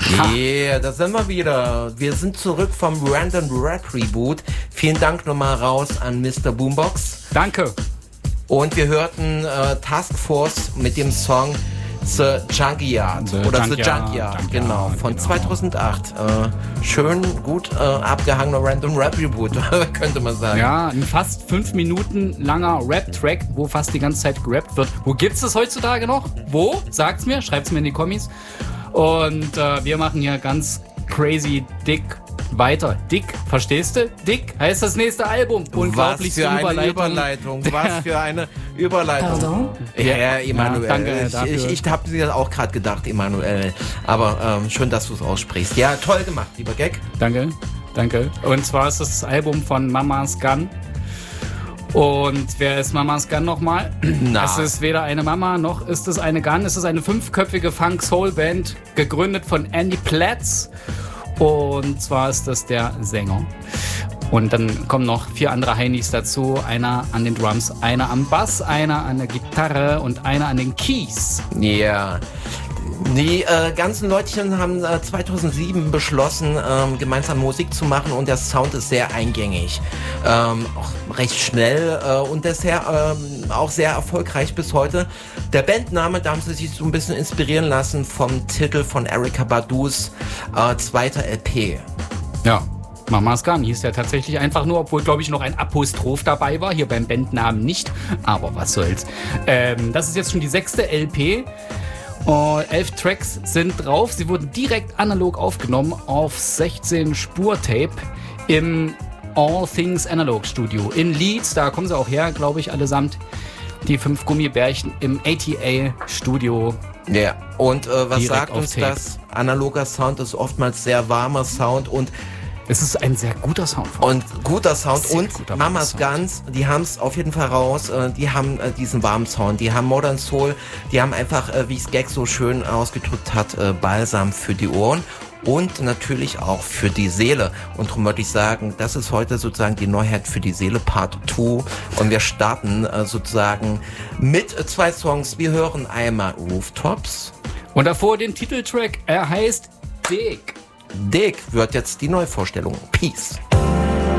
Yeah, da sind wir wieder. Wir sind zurück vom Random Rap Reboot. Vielen Dank nochmal raus an Mr. Boombox. Danke. Und wir hörten Task Force mit dem Song The Junkyard. The Junkyard, genau, von 2008. Schön, gut abgehangener Random Rap Reboot, könnte man sagen. Ja, ein fast 5 Minuten langer Rap-Track, wo fast die ganze Zeit gerappt wird. Wo gibt's das heutzutage noch? Wo? Sagt's mir, schreibt's mir in die Kommis. Und wir machen hier ganz crazy dick weiter. Dick, verstehst du? Dick heißt das nächste Album. Unglaublich Was für eine Überleitung. Was für eine Überleitung. Pardon? Ja, Emanuel. Ja, danke dafür. Ich habe dir das auch gerade gedacht, Emanuel. Aber schön, dass du es aussprichst. Ja, toll gemacht, lieber Gag. Danke. Und zwar ist das Album von Mama's Gun. Und wer ist Mama's Gun nochmal? Es ist weder eine Mama noch ist es eine Gun. Es ist eine 5-köpfige Funk-Soul-Band, gegründet von Andy Platz. Und zwar ist das der Sänger. Und dann kommen noch 4 andere Heinis dazu. Einer an den Drums, einer am Bass, einer an der Gitarre und einer an den Keys. Ja. Yeah. Die ganzen Leutchen haben 2007 beschlossen, gemeinsam Musik zu machen und der Sound ist sehr eingängig. Auch recht schnell und deshalb auch sehr erfolgreich bis heute. Der Bandname, da haben sie sich so ein bisschen inspirieren lassen vom Titel von Erykah Badus zweiter LP. Ja. Mama's Gun hieß ja tatsächlich einfach nur, obwohl, glaube ich, noch ein Apostroph dabei war. Hier beim Bandnamen nicht. Aber was soll's. Das ist jetzt schon die 6. LP. 11 Tracks sind drauf. Sie wurden direkt analog aufgenommen auf 16 Spur-Tape im All Things Analog Studio in Leeds. Da kommen sie auch her, glaube ich, allesamt. Die 5 Gummibärchen im ATA Studio. Ja, und was sagt uns das? Analoger Sound ist oftmals sehr warmer Sound und es ist ein sehr guter Sound. Und guter Sound. Sehr und Mama's Guns, die haben es auf jeden Fall raus. Die haben diesen warmen Sound. Die haben Modern Soul. Die haben einfach, wie es Gag so schön ausgedrückt hat, Balsam für die Ohren. Und natürlich auch für die Seele. Und darum würde ich sagen, das ist heute sozusagen die Neuheit für die Seele, Part 2. Und wir starten sozusagen mit 2 Songs. Wir hören einmal Rooftops. Und davor den Titeltrack. Er heißt Dick. Dick wird jetzt die Neuvorstellung. Peace.